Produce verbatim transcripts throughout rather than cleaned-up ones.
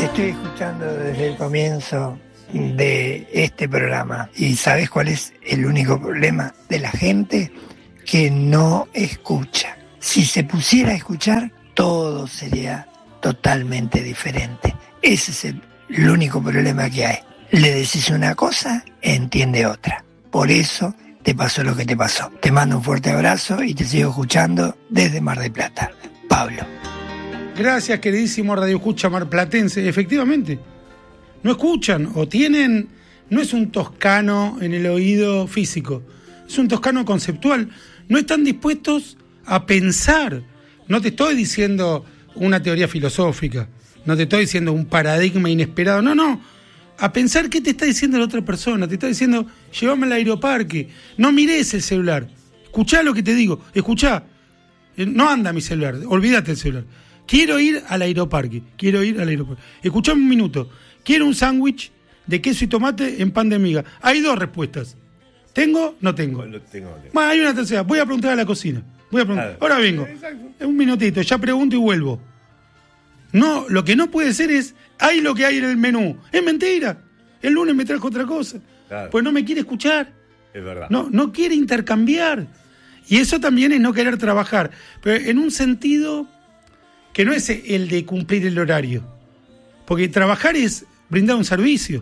estoy escuchando desde el comienzo de este programa. ¿Y sabes cuál es el único problema de la gente? Que no escucha. Si se pusiera a escuchar, todo sería totalmente diferente. Ese es el, el único problema que hay. Le decís una cosa, entiende otra. Por eso te pasó lo que te pasó. Te mando un fuerte abrazo y te sigo escuchando desde Mar del Plata. Pablo. Gracias, queridísimo Radio Escucha marplatense. Efectivamente, no escuchan o tienen... No es un toscano en el oído físico, es un toscano conceptual. No están dispuestos a pensar. No te estoy diciendo una teoría filosófica, no te estoy diciendo un paradigma inesperado, no, no. A pensar qué te está diciendo la otra persona. Te está diciendo, llévame al aeroparque, no mires el celular, escuchá lo que te digo, escuchá. No anda mi celular, olvídate el celular. Quiero ir al aeroparque, quiero ir al aeroparque. Escuchame un minuto, quiero un sándwich de queso y tomate en pan de miga. Hay dos respuestas. ¿Tengo? No tengo. No tengo, no tengo. Bueno, hay una tercera. Voy a preguntar a la cocina. Voy a preguntar. Ahora vengo. Exacto. Un minutito, ya pregunto y vuelvo. No, lo que no puede ser es, hay lo que hay en el menú. Es mentira. El lunes me trajo otra cosa. Claro. Pues no me quiere escuchar. Es verdad. No, no quiere intercambiar. Y eso también es no querer trabajar. Pero en un sentido que no es el de cumplir el horario. Porque trabajar es brindar un servicio.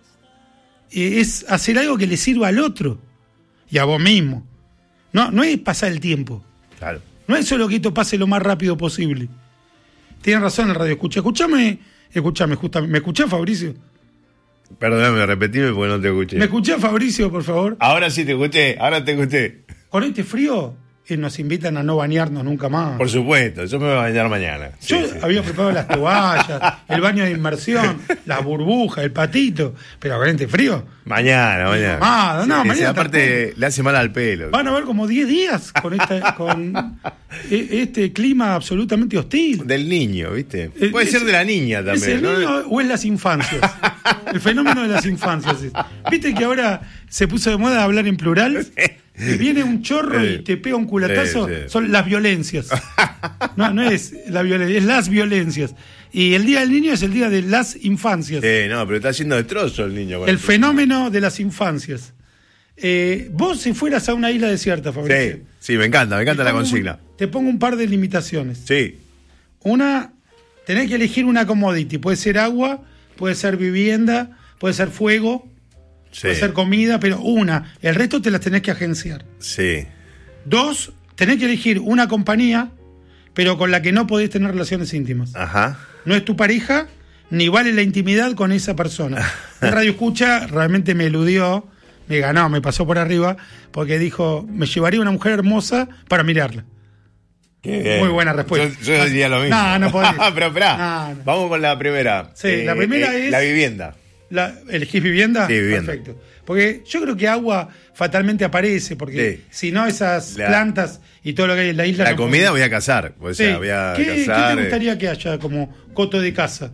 Es hacer algo que le sirva al otro y a vos mismo. No, no es pasar el tiempo. Claro. No es solo que esto pase lo más rápido posible. Tienes razón el radio escucha. Escuchame, escuchame, justamente. ¿Me escuchás, Fabricio? Perdóname, repetime porque no te escuché. ¿Me escuchás, Fabricio, por favor? Ahora sí te escuché, ahora te escuché. Con este frío eh, nos invitan a no bañarnos nunca más. Por supuesto, yo me voy a bañar mañana. Yo sí, sí. había preparado las toallas, el baño de inmersión, las burbujas, el patito, pero con este frío. Mañana, mañana. Ah, no, sí, mañana. Sí, aparte tampoco. Le hace mal al pelo. Van a haber como diez días con, esta, con este clima absolutamente hostil. Del niño, ¿viste? Puede es, ser de la niña también. ¿Es el ¿no? niño o es las infancias? El fenómeno de las infancias. ¿Viste que ahora se puso de moda hablar en plural? Y viene un chorro y te pega un culatazo. Sí, sí. Son las violencias. No, no es la violencia, es las violencias. Y el Día del Niño es el día de las infancias. Eh, no, pero está haciendo destrozo el niño. El fenómeno de las infancias. Eh, vos si fueras a una isla desierta, Fabricio. Sí, sí, me encanta, me encanta la consigna. Un, te pongo un par de limitaciones. Sí. Una, tenés que elegir una commodity. Puede ser agua, puede ser vivienda, puede ser fuego, sí. puede ser comida, pero una. El resto te las tenés que agenciar. Sí. Dos, tenés que elegir una compañía, pero con la que no podés tener relaciones íntimas. Ajá. No es tu pareja, ni vale la intimidad con esa persona. El radio escucha realmente me eludió, me ganó, me pasó por arriba, porque dijo, me llevaría una mujer hermosa para mirarla. Muy buena respuesta. Yo, yo diría lo mismo. No, no podés. Pero esperá, no, no. Vamos con la primera. Sí, eh, la primera eh, es... La vivienda. La, ¿Elegís vivienda? Sí, vivienda. Perfecto. Porque yo creo que agua fatalmente aparece, porque sí. si no esas la, plantas y todo lo que hay en la isla... La no comida puede... voy a cazar. O sea, sí. voy a ¿Qué, cazar, ¿Qué te gustaría eh... que haya como coto de caza?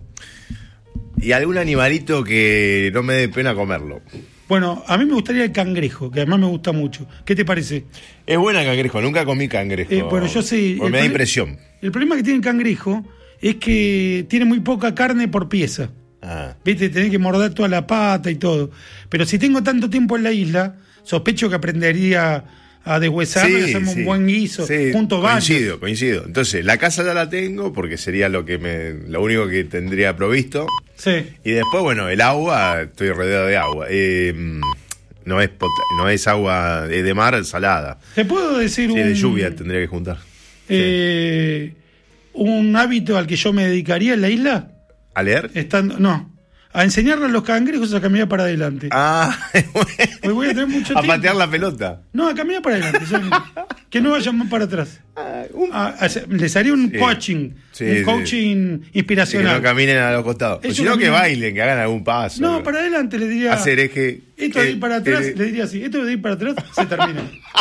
Y algún animalito que no me dé pena comerlo. Bueno, a mí me gustaría el cangrejo, que además me gusta mucho. ¿Qué te parece? Es buena el cangrejo, nunca comí cangrejo. Eh, bueno, yo sí. Me da impresión. El problema que tiene el cangrejo es que tiene muy poca carne por pieza. Ah. Viste, tenés que morder toda la pata y todo. Pero si tengo tanto tiempo en la isla, sospecho que aprendería a deshuesarlo sí, y hacerme sí. un buen guiso. Sí, junto coincido, varios. coincido. Entonces, la casa ya la tengo porque sería lo que me, lo único que tendría provisto. Sí. Y después, bueno, el agua, estoy rodeado de agua. Eh, no es pot- no es agua de mar, salada. ¿Te puedo decir sí, un... de lluvia tendría que juntar. Eh, sí. ¿Un hábito al que yo me dedicaría en la isla? ¿A leer? Estando, no. A enseñarle a los cangrejos a caminar para adelante. Ah, bueno. Voy a tener mucho a tiempo. patear la pelota. No, a caminar para adelante. Son, que no vayan más para atrás. Ah, un... a, a, les haría un sí. coaching. Sí, un coaching sí. inspiracional. Sí, que no caminen a los costados. O si no, que bailen, que hagan algún paso. No, para adelante les diría. Hacer eje. Esto de ir para atrás, eh, le diría así. Esto de ir para atrás se termina.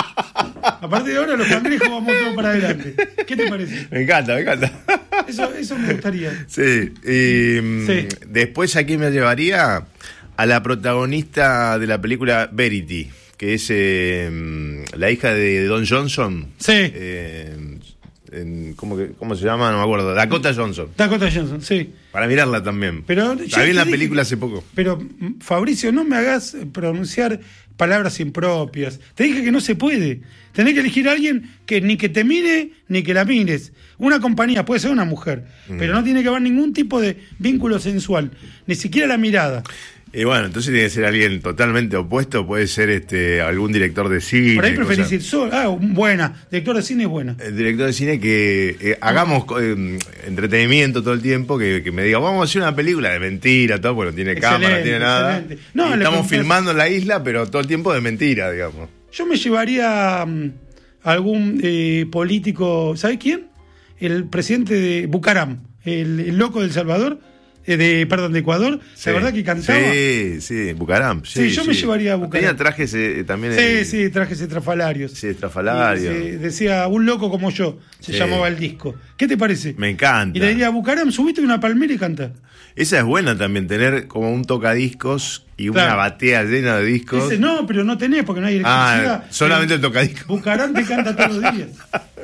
A partir de ahora los cangrejos vamos todos para adelante. ¿Qué te parece? Me encanta, me encanta. Eso, eso me gustaría. Sí. Y sí. Después, ¿a quién me llevaría? A la protagonista de la película Verity, que es eh, la hija de Don Johnson. Sí. Eh, en ¿cómo, que, ¿cómo se llama? No me acuerdo. Dakota Johnson. Dakota Johnson, sí. Para mirarla también. Pero la vi en la película hace poco. Pero, Fabricio, no me hagas pronunciar palabras impropias. Te dije que no se puede. Tenés que elegir a alguien que ni que te mire ni que la mires. Una compañía, puede ser una mujer, mm. pero no tiene que haber ningún tipo de vínculo sensual, ni siquiera la mirada. Y bueno, entonces tiene que ser alguien totalmente opuesto, puede ser este algún director de cine. Por ahí preferís ir solo. Ah, buena, director de cine es buena. El director de cine que eh, hagamos eh, entretenimiento todo el tiempo, que, que me diga, vamos a hacer una película de mentira, todo, porque no tiene excelente, cámara, no tiene nada. No, estamos contás... filmando en la isla, pero todo el tiempo de mentira, digamos. Yo me llevaría um, a algún eh, político, ¿sabes quién? El presidente de Bucaram, el, el loco del Salvador. De, perdón, de Ecuador, sí. La verdad que cantaba. Sí, sí, Bucaram. Sí, sí yo sí. me llevaría a Bucaram. Tenía trajes eh, también. Sí, el... sí, trajes estrafalarios. Sí, estrafalarios. Y, sí, decía, un loco como yo, se sí. llamaba el disco. ¿Qué te parece? Me encanta. Y le diría a Bucaram, subiste una palmera y canta. Esa es buena también, tener como un tocadiscos y claro. Una batea llena de discos. Ese, no, pero no tenés porque no hay electricidad. Ah, solamente el tocadiscos. Bucaram te canta todos los días.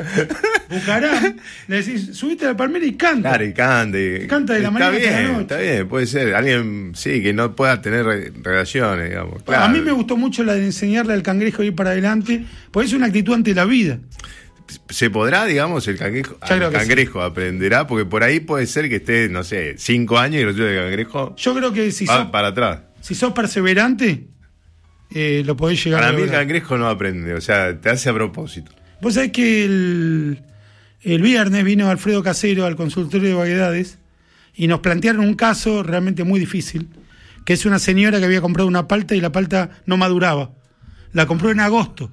Bucaram, le decís, subiste a la palmera y canta. Claro, y canta. Y, canta de la mañana bien, hasta la noche. Está bien, puede ser. Alguien, sí, que no pueda tener re- relaciones, digamos. Claro. A mí me gustó mucho la de enseñarle al cangrejo a ir para adelante, porque es una actitud ante la vida. ¿Se podrá, digamos, el cangrejo, el cangrejo sí. aprenderá? Porque por ahí puede ser que esté, no sé, cinco años y lo lleve el cangrejo. Yo creo que si va sos, para atrás. Si sos perseverante, eh, lo podés llegar para a Para mí lograr. el cangrejo no aprende, o sea, te hace a propósito. Vos sabés que el, el viernes vino Alfredo Casero al consultorio de vaguedades y nos plantearon un caso realmente muy difícil, que es una señora que había comprado una palta y la palta no maduraba. La compró en agosto.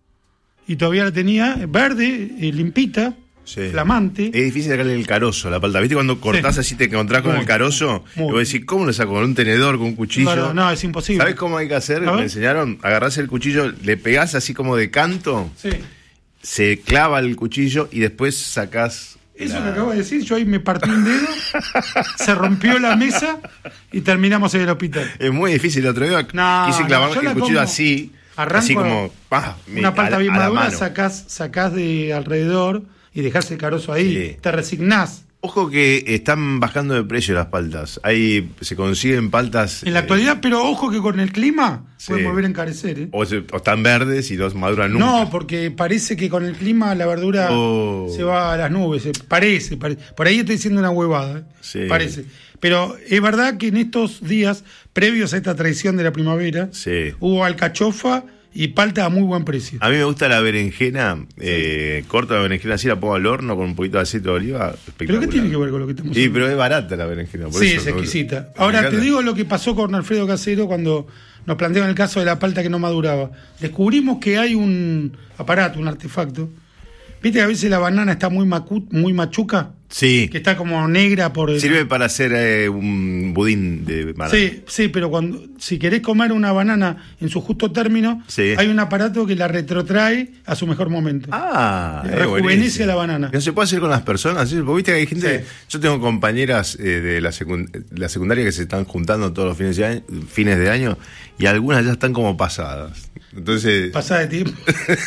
Y todavía la tenía verde, eh, limpita, sí. Flamante. Es difícil sacarle el carozo a la palta. ¿Viste cuando cortás sí. así, te encontrás con muy, el carozo? Muy. Y vos decís, ¿cómo lo saco? ¿Con un tenedor, con un cuchillo? Claro, no, es imposible. ¿Sabés cómo hay que hacer? Me enseñaron, agarrás el cuchillo, le pegás así como de canto, sí. se clava el cuchillo y después sacás... Eso la... que acabo de decir, yo ahí me partí un dedo, se rompió la mesa y terminamos en el hospital. Es muy difícil. El otro día no, quise clavar no, el cuchillo como... así... Arranco así como pa, una palta bien madura, sacás, sacás de alrededor y dejás el carozo ahí, sí. Te resignás. Ojo que están bajando de precio las paltas. Ahí se consiguen paltas en la eh, actualidad, pero ojo que con el clima sí. pueden volver a encarecer, ¿eh? O, se, o están verdes y no maduran nunca. No, porque parece que con el clima la verdura oh. se va a las nubes. Parece, parece. Por ahí estoy diciendo una huevada, ¿eh? Sí. Parece. Pero es verdad que en estos días previos a esta traición de la primavera sí. hubo alcachofa y palta a muy buen precio. A mí me gusta la berenjena, sí. eh, corto la berenjena así, la pongo al horno con un poquito de aceite de oliva. ¿Pero qué tiene que ver con lo que estamos hablando? Sí, pero es barata la berenjena. Por sí, eso, es exquisita. No, ahora te digo lo que pasó con Alfredo Casero cuando nos plantearon el caso de la palta que no maduraba. Descubrimos que hay un aparato, un artefacto. ¿Viste que a veces la banana está muy, macu- muy machuca? Sí. Que está como negra por el... Sirve para hacer eh, un budín de banana. Sí, sí, pero cuando si querés comer una banana en su justo término, sí. hay un aparato que la retrotrae a su mejor momento. Ah, rejuvenece a la banana. ¿No se puede hacer con las personas? ¿Sí? Porque viste que hay gente... Sí. Yo tengo compañeras eh, de la, secund- la secundaria que se están juntando todos los fines de año, fines de año y algunas ya están como pasadas. Entonces... Pasada de tiempo.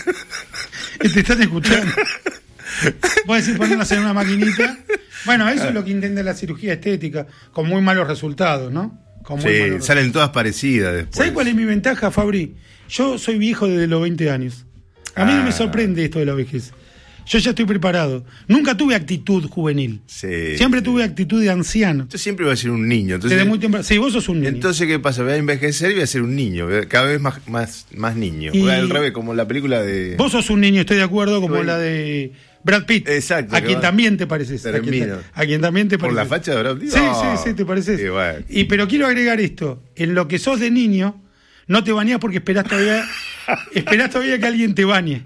Te están escuchando. Vos decís ponernos en una maquinita. Bueno, eso es lo que intenta la cirugía estética, con muy malos resultados, ¿no? Con muy sí, malos salen resultados. Todas parecidas después. ¿Sabés cuál es mi ventaja, Fabri? Yo soy viejo desde los veinte años. A mí ah. no me sorprende esto de la vejez. Yo ya estoy preparado. Nunca tuve actitud juvenil. Sí, siempre sí. tuve actitud de anciano. Yo siempre voy a ser un niño. Entonces, desde muy temprano. Sí, vos sos un niño. Entonces, ¿qué pasa? Voy a envejecer y voy a ser un niño. Cada vez más, más, más niño. Y... Voy al revés, como la película de... Vos sos un niño, estoy de acuerdo, como bueno. la de... Brad Pitt. Exacto. A quien va. también te pareces. A quien, a quien también te pareces. ¿Por la facha de Brad Pitt? Sí, oh. sí, sí, te pareces. Sí, bueno. Y pero quiero agregar esto. En lo que sos de niño, no te bañás porque esperás todavía, esperás todavía que alguien te bañe.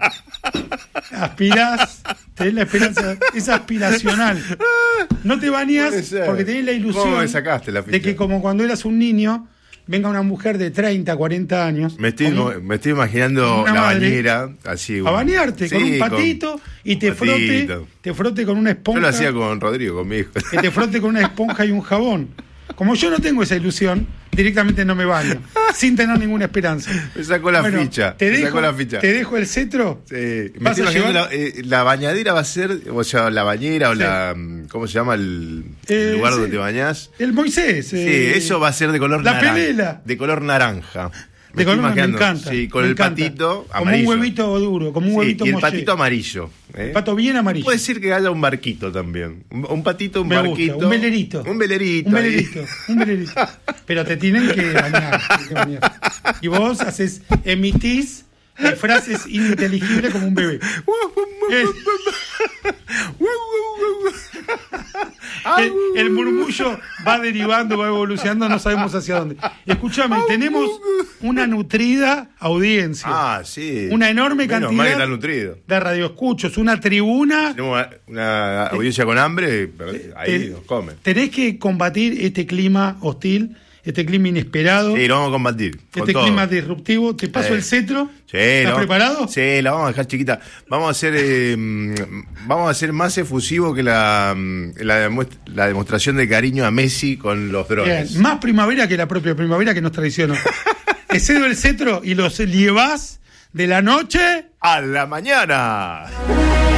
Aspirás, tenés la esperanza, es aspiracional. No te bañás porque tenés la ilusión ¿Cómo me sacaste la de que como cuando eras un niño, venga una mujer de treinta, cuarenta años. Me estoy, un, me estoy imaginando la madre, bañera así. Un, a bañarte sí, con un patito con, y te frote, te frote con una esponja. Yo lo hacía con Rodrigo, con mi hijo. Que te frote con una esponja y un jabón. Como yo no tengo esa ilusión, directamente no me baño, sin tener ninguna esperanza. Me sacó la bueno, ficha. Te me dejo, sacó la ficha. Te dejo el cetro. Sí. Me estoy imaginando la, eh, la bañadera va a ser, o sea, la bañera sí. o la, ¿cómo se llama el, eh, el lugar sí. donde te bañás? El Moisés. Sí, eh, eso va a ser de color la naranja. Pelela. De color naranja. Me, de color, me encanta. Sí, con me el encanta. patito amarillo. Como un huevito duro, como un sí, huevito y el moché. patito amarillo. ¿eh? El pato bien amarillo. Puede ser que haya un barquito también. Un, un patito, un me barquito. Gusta, un velerito. Un velerito. Un velerito. Ahí. Un velerito. Pero te tienen que bañar, tienen que bañar. Y vos haces, emitís eh, frases ininteligibles como un bebé. eh. El, el murmullo va derivando, va evolucionando, no sabemos hacia dónde. Escúchame, tenemos una nutrida audiencia. Ah, sí. Una enorme Menos cantidad mal que está nutrido. de radioescuchos, una tribuna. Tenemos una audiencia con hambre, pero ahí te, nos comen. Tenés que combatir este clima hostil, este clima inesperado. Sí, lo vamos a combatir. Este todo. clima disruptivo. Te paso eh. el cetro. Sí, ¿Estás no, preparado? Sí, la vamos a dejar chiquita. Vamos a hacer eh, vamos a hacer más efusivo que la, la, la demostración de cariño a Messi con los drones. Bien, más primavera que la propia primavera que nos traicionó. Te cedo el cetro y los llevas de la noche a la mañana.